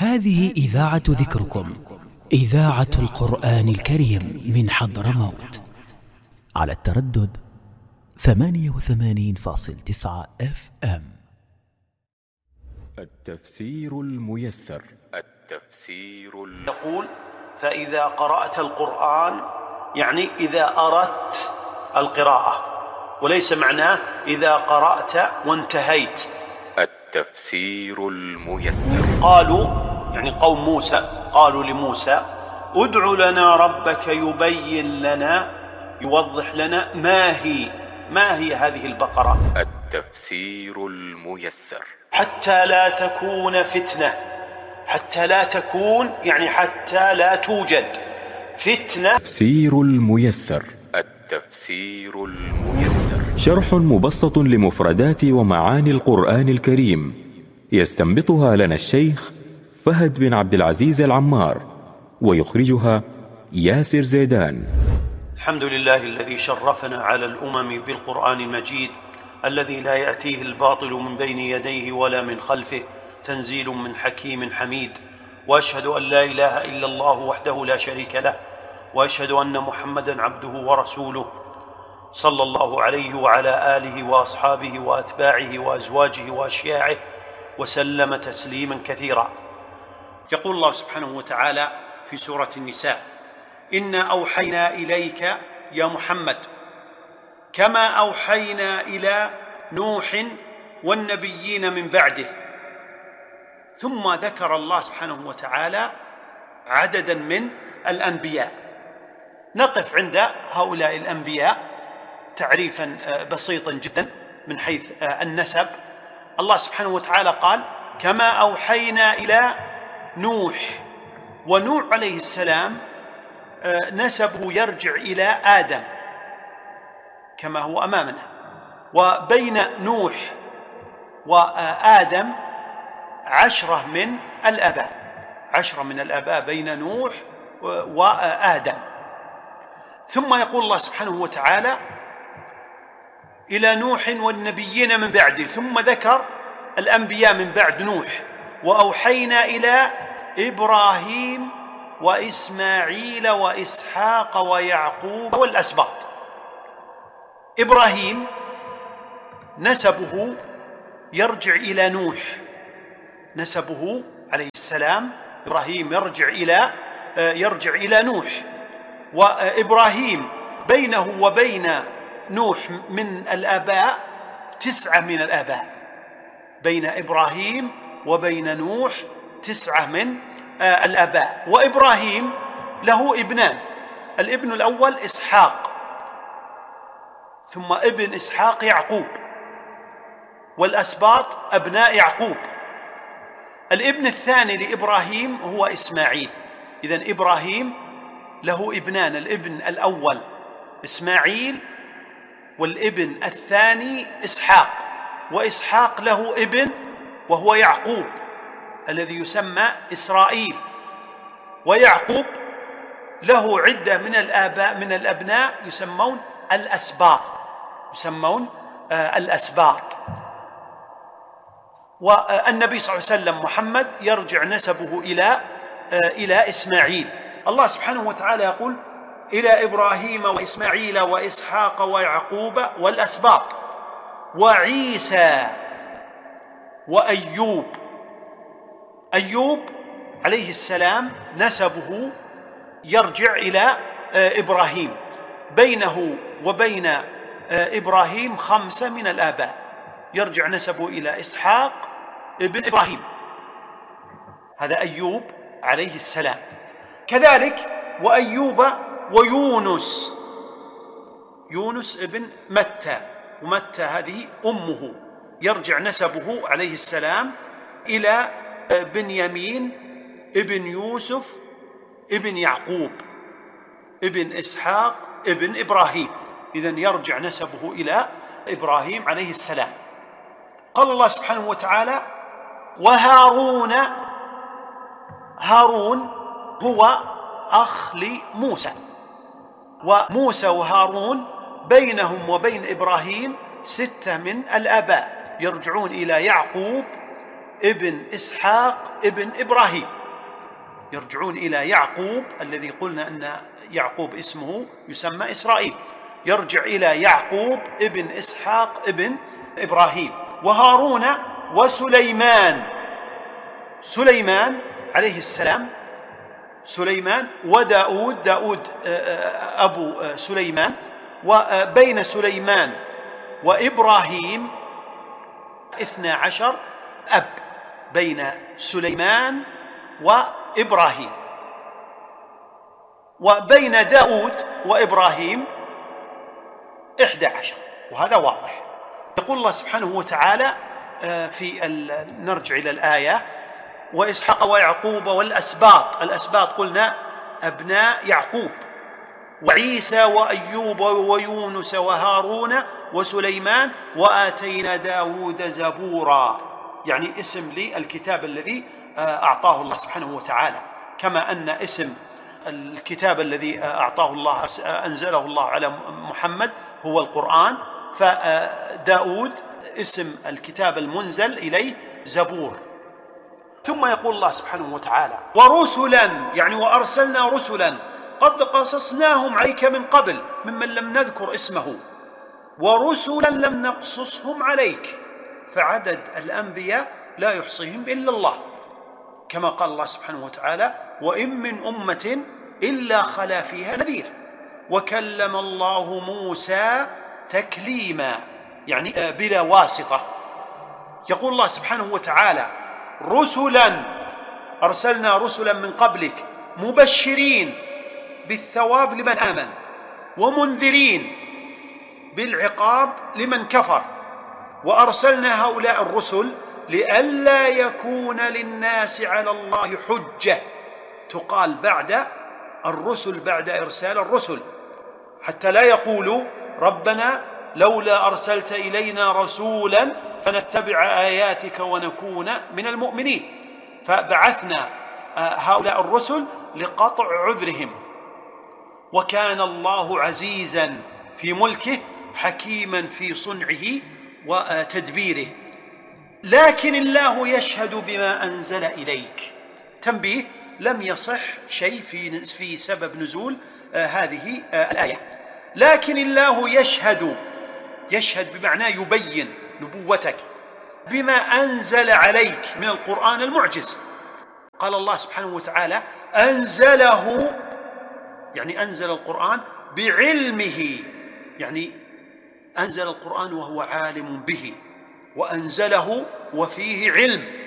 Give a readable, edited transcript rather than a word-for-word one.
هذه إذاعة ذكركم، إذاعة القرآن الكريم من حضرموت، على التردد 88.9 FM. التفسير الميسر. يقول: فإذا قرأت القرآن، يعني إذا أردت القراءة، وليس معناه إذا قرأت وانتهيت. التفسير الميسر. قالوا، يعني قوم موسى، قالوا لموسى: ادع لنا ربك يبين لنا، يوضح لنا ما هي هذه البقرة. التفسير الميسر. حتى لا تكون فتنة، حتى لا تكون يعني حتى لا توجد فتنة. التفسير الميسر. التفسير الميسر شرح مبسط لمفردات ومعاني القرآن الكريم، يستنبطها لنا الشيخ فهد بن عبد العزيز العمار، ويخرجها ياسر زيدان. الحمد لله الذي شرفنا على الأمم بالقرآن المجيد، الذي لا يأتيه الباطل من بين يديه ولا من خلفه، تنزيل من حكيم حميد. وأشهد أن لا إله إلا الله وحده لا شريك له، وأشهد أن محمدًا عبده ورسوله، صلى الله عليه وعلى آله وأصحابه وأتباعه وأزواجه وأشياعه وسلم تسليمًا كثيرا. يقول الله سبحانه وتعالى في سورة النساء: إنا أوحينا إليك يا محمد كما أوحينا إلى نوح والنبيين من بعده. ثم ذكر الله سبحانه وتعالى عدداً من الأنبياء. نقف عند هؤلاء الأنبياء تعريفاً بسيطاً جداً من حيث النسب. الله سبحانه وتعالى قال: كما أوحينا إلى نوح. ونوح عليه السلام نسبه يرجع إلى آدم كما هو أمامنا، وبين نوح وآدم 10 من الآباء، 10 من الآباء بين نوح وآدم. ثم يقول الله سبحانه وتعالى: إلى نوح والنبيين من بعده، ثم ذكر الأنبياء من بعد نوح: وأوحينا إلى إبراهيم وإسماعيل وإسحاق ويعقوب والأسباط. إبراهيم نسبه يرجع إلى نوح، نسبه عليه السلام إبراهيم يرجع إلى نوح. وإبراهيم بينه وبين نوح من الآباء 9 من الآباء، بين إبراهيم وبين نوح 9 من الآباء. وإبراهيم له ابنان: الابن الأول إسحاق، ثم ابن إسحاق يعقوب، والأسباط أبناء يعقوب. الابن الثاني لإبراهيم هو إسماعيل. إذن إبراهيم له ابنان: الابن الأول إسماعيل، والابن الثاني إسحاق. وإسحاق له ابن وهو يعقوب الذي يسمى إسرائيل. ويعقوب له عدة من الآباء من الأبناء يسمون الأسباط، والنبي صلى الله عليه وسلم محمد يرجع نسبه إلى إسماعيل. الله سبحانه وتعالى يقول: إلى إبراهيم وإسماعيل وإسحاق ويعقوب والأسباط وعيسى وأيوب. أيوب عليه السلام نسبه يرجع إلى إبراهيم، بينه وبين إبراهيم 5 من الآباء، يرجع نسبه إلى إسحاق ابن إبراهيم، هذا أيوب عليه السلام. كذلك وأيوب ويونس، يونس ابن متى، ومتى هذه أمه، يرجع نسبه عليه السلام إلى بنيامين ابن يوسف ابن يعقوب ابن إسحاق ابن إبراهيم. إذن يرجع نسبه إلى إبراهيم عليه السلام. قال الله سبحانه وتعالى: وهارون. هارون هو أخ لموسى، وموسى وهارون بينهم وبين إبراهيم 6 من الآباء، يرجعون إلى يعقوب ابن إسحاق ابن إبراهيم. يرجعون إلى يعقوب الذي قلنا أن يعقوب اسمه يسمى إسرائيل، يرجع إلى يعقوب ابن إسحاق ابن إبراهيم، وهارون وسليمان، سليمان عليه السلام، سليمان وداود، داود أبو سليمان، وبين سليمان وإبراهيم 12 أب، بين سليمان وإبراهيم، وبين داود وإبراهيم 11، وهذا واضح. يقول الله سبحانه وتعالى نرجع إلى الآية: وإسحاق ويعقوب والأسباط، الأسباط قلنا أبناء يعقوب، وعيسى وأيوب ويونس وهارون وسليمان وآتينا داود زبورا، يعني اسم للكتاب الذي أعطاه الله سبحانه وتعالى، كما أن اسم الكتاب الذي أعطاه الله أنزله الله على محمد هو القرآن، فداود اسم الكتاب المنزل إليه زبور. ثم يقول الله سبحانه وتعالى: ورسلا، يعني وأرسلنا رسلا قد قصصناهم عليك من قبل ممن لم نذكر اسمه، ورسلا لم نقصصهم عليك، فعدد الأنبياء لا يحصيهم إلا الله، كما قال الله سبحانه وتعالى: وإن من أمة إلا خلا فيها نذير، وكلم الله موسى تكليما، يعني بلا واسطة. يقول الله سبحانه وتعالى: رسلا أرسلنا رسلا من قبلك مبشرين بالثواب لمن آمن ومنذرين بالعقاب لمن كفر، وأرسلنا هؤلاء الرسل لئلا يكون للناس على الله حجة، تقال بعد الرسل، بعد إرسال الرسل، حتى لا يقولوا ربنا لولا أرسلت إلينا رسولا فنتبع آياتك ونكون من المؤمنين، فبعثنا هؤلاء الرسل لقطع عذرهم. وكان الله عزيزا في ملكه حكيما في صنعه وتدبيره. لكن الله يشهد بما أنزل إليك. تنبيه: لم يصح شيء في سبب نزول هذه الآية، لكن الله يشهد بمعنى يبين نبوتك بما أنزل عليك من القرآن المعجز. قال الله سبحانه وتعالى: أنزله، يعني أنزل القرآن بعلمه، يعني أنزل القرآن وهو عالم به، وأنزله وفيه علم،